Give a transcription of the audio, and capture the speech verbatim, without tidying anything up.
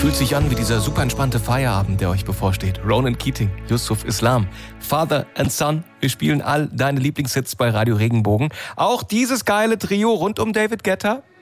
Fühlt sich an wie dieser super entspannte Feierabend, der euch bevorsteht. Ronan Keating, Yusuf Islam, Father and Son. Wir spielen all deine Lieblingshits bei Radio Regenbogen. Auch dieses geile Trio rund um David Guetta.